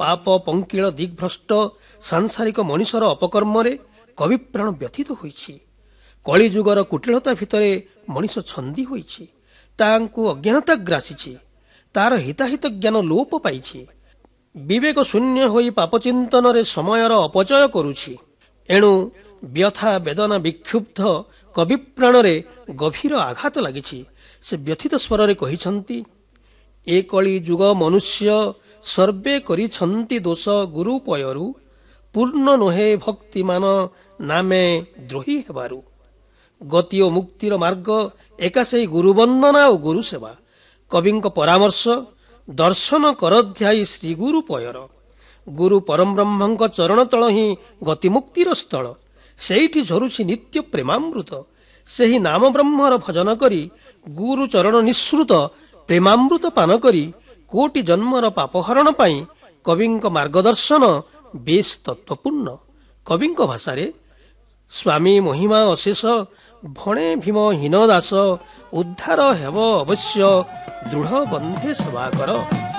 ପାପ ପଙ୍କିଳ ଦିଗ୍ଭ୍ରଷ୍ଟ ସାଂସାରିକ ମଣିଷର ଅପକର୍ମରେ କବି ପ୍ରାଣ ବ୍ୟଥିତ ହୋଇଛି। କଳିଯୁଗର କୁଟିଳତା ଭିତରେ ମଣିଷ ଛନ୍ଦି ହୋଇଛି। ତାଙ୍କୁ ଅଜ୍ଞାନତା ଗ୍ରାସିଛି। ତାର ହିତାହିତ ଜ୍ଞାନ ଲୋପ ପାଇଛି। ବିବେକ ଶୂନ୍ୟ ହୋଇ ପାପଚିନ୍ତନରେ ସମୟର ଅପଚୟ କରୁଛି। ଏଣୁ ବ୍ୟଥା ବେଦନା ବିକ୍ଷୁବ୍ଧ କବି ପ୍ରାଣରେ ଗଭୀର ଆଘାତ ଲାଗିଛି। ସେ ବ୍ୟଥିତ ସ୍ୱରରେ କହିଛନ୍ତି, ଏ କଳି ଯୁଗ ମନୁଷ୍ୟ ସର୍ବେ କରିଛନ୍ତି ଦୋଷ ଗୁରୁ ପୟରୁ, ପୂର୍ଣ୍ଣ ନୁହେଁ ଭକ୍ତିମାନ ନାମେ ଦ୍ରୋହୀ ହେବାରୁ। ଗତି ଓ ମୁକ୍ତିର ମାର୍ଗ ଏକା ସେହି ଗୁରୁବନ୍ଦନା ଓ ଗୁରୁ ସେବା। କବିଙ୍କ ପରାମର୍ଶ, ଦର୍ଶନ କରଧ୍ୟାୟୀ ଶ୍ରୀ ଗୁରୁ ପୟର। ଗୁରୁ ପରମବ୍ରହ୍ମଙ୍କ ଚରଣ ତଳ ହିଁ ଗତିମୁକ୍ତିର ସ୍ଥଳ। ସେଇଠି ଝରୁଛି ନିତ୍ୟ ପ୍ରେମାମୃତ। ସେହି ନାମ ବ୍ରହ୍ମର ଭଜନ କରି ଗୁରୁ ଚରଣ ନିଃସୃତ ପ୍ରେମାମୃତ ପାନ କରି କୋଟି ଜନ୍ମର ପାପହରଣ ପାଇଁ କବିଙ୍କ ମାର୍ଗଦର୍ଶନ ବେଶ ତତ୍ତ୍ୱପୂର୍ଣ୍ଣ। କବିଙ୍କ ଭାଷାରେ, ସ୍ୱାମୀ ମହିମା ଅଶେଷ ଭଣେ ଭୀମ ହୀନ ଦାସ, ଉଦ୍ଧାର ହେବ ଅବଶ୍ୟ ଦୃଢ଼ ବନ୍ଧେ ସେବା କର।